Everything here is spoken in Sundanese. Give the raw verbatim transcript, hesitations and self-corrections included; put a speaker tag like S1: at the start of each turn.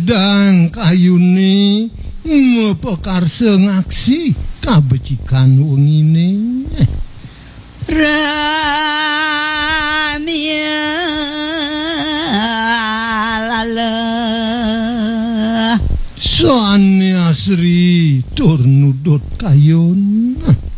S1: Dang kayune mepekarsa ngaksi kabecikan wengine.
S2: Ramia lala
S1: Soane asri tur nudut kayon.